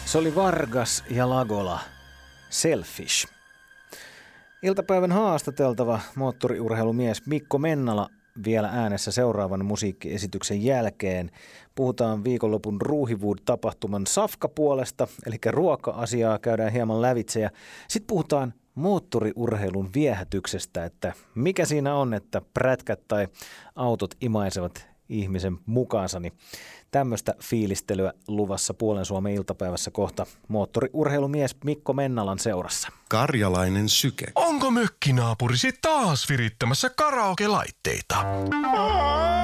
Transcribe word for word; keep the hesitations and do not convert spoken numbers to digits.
Se oli Vargas ja Lagola. Selfish. Iltapäivän haastateltava moottoriurheilumies Mikko Mennala vielä äänessä seuraavan musiikkiesityksen jälkeen. Puhutaan viikonlopun Ruuhiwood-tapahtuman safkapuolesta, eli ruoka-asiaa käydään hieman lävitse. Ja sitten puhutaan moottoriurheilun viehätyksestä, että mikä siinä on, että prätkät tai autot imaisevat ihmisen mukaansa, niin tämmöistä fiilistelyä luvassa Puolen Suomen iltapäivässä kohta moottoriurheilumies Mikko Mennalan seurassa. Karjalainen syke. Onko mökkinaapurisi taas virittämässä karaoke-laitteita?